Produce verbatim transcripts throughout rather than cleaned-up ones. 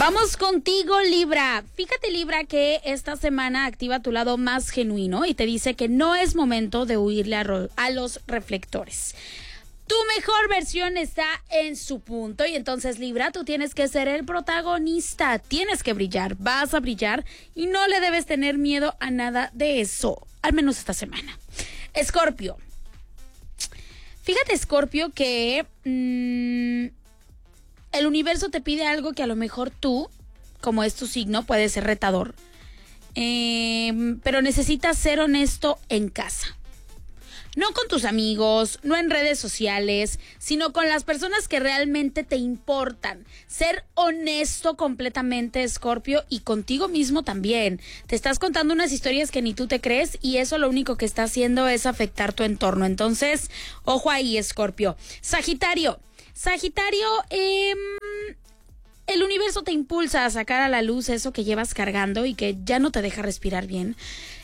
Vamos contigo, Libra. Fíjate, Libra, que esta semana activa tu lado más genuino y te dice que no es momento de huirle a, ro- a los reflectores. Tu mejor versión está en su punto y entonces, Libra, tú tienes que ser el protagonista. Tienes que brillar, vas a brillar y no le debes tener miedo a nada de eso, al menos esta semana. Escorpio. Fíjate, Escorpio, que mmm, el universo te pide algo que a lo mejor tú, como es tu signo, puede ser retador. Eh, pero necesitas ser honesto en casa. No con tus amigos, no en redes sociales, sino con las personas que realmente te importan. Ser honesto completamente, Escorpio, y contigo mismo también. Te estás contando unas historias que ni tú te crees y eso lo único que está haciendo es afectar tu entorno. Entonces, ojo ahí, Escorpio. Sagitario. Sagitario, eh, el universo te impulsa a sacar a la luz eso que llevas cargando y que ya no te deja respirar bien.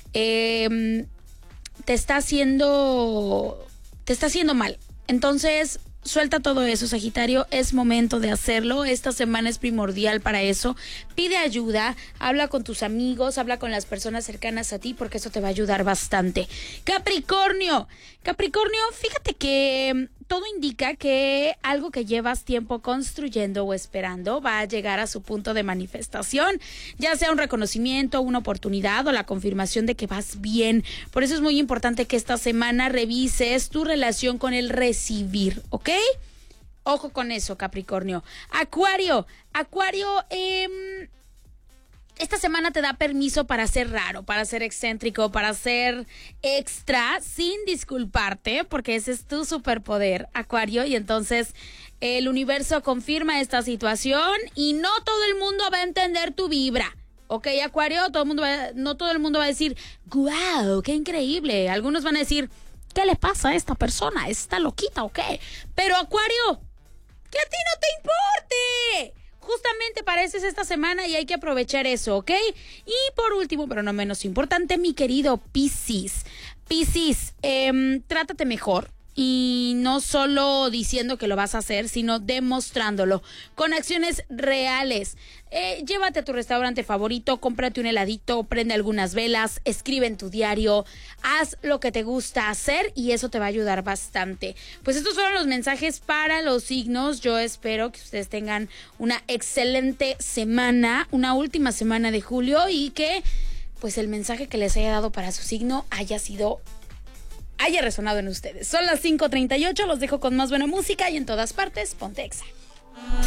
Eh... te está haciendo, te está haciendo mal. Entonces, suelta todo eso, Sagitario. Es momento de hacerlo. Esta semana es primordial para eso. Pide ayuda, habla con tus amigos, habla con las personas cercanas a ti, porque eso te va a ayudar bastante. Capricornio. Capricornio, fíjate que todo indica que algo que llevas tiempo construyendo o esperando va a llegar a su punto de manifestación, ya sea un reconocimiento, una oportunidad o la confirmación de que vas bien. Por eso es muy importante que esta semana revises tu relación con el recibir, ¿ok? Ojo con eso, Capricornio. Acuario. Acuario, eh... esta semana te da permiso para ser raro, para ser excéntrico, para ser extra, sin disculparte, porque ese es tu superpoder, Acuario, y entonces el universo confirma esta situación y no todo el mundo va a entender tu vibra. Ok, Acuario, todo el mundo va, no todo el mundo va a decir, ¡guau, qué increíble! Algunos van a decir, ¿qué le pasa a esta persona? ¿Está loquita o qué? Pero, Acuario, ¡que a ti no te importe! Justamente para eso es esta semana y hay que aprovechar eso, ¿ok? Y por último, pero no menos importante, mi querido Piscis. Piscis, eh, trátate mejor. Y no solo diciendo que lo vas a hacer, sino demostrándolo con acciones reales. Eh, llévate a tu restaurante favorito, cómprate un heladito, prende algunas velas, escribe en tu diario, haz lo que te gusta hacer y eso te va a ayudar bastante. Pues estos fueron los mensajes para los signos. Yo espero que ustedes tengan una excelente semana, una última semana de julio y que pues el mensaje que les haya dado para su signo haya sido haya resonado en ustedes. Son las cinco treinta y ocho, los dejo con más buena música y en todas partes, ponte Exa.